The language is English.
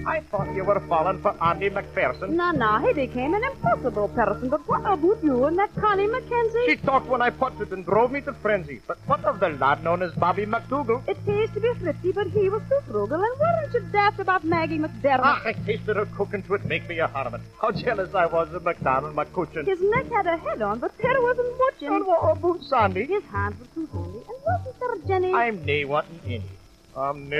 I thought you were falling for Andy McPherson. No, he became an impossible person. But what about you and that Connie Mackenzie? She talked when I put it and drove me to frenzy. But what of the lad known as Bobby McDougal? It pays to be thrifty, but he was too frugal. And weren't you daft about Maggie McDermott? I tasted her cooking to it make me a harmon. How jealous I was of McDonald McCutcheon. His neck had a head on, but there wasn't watching. And what about Sandy? His hands were too holy. And wasn't there Jenny? I'm nae wanting any. I'm nae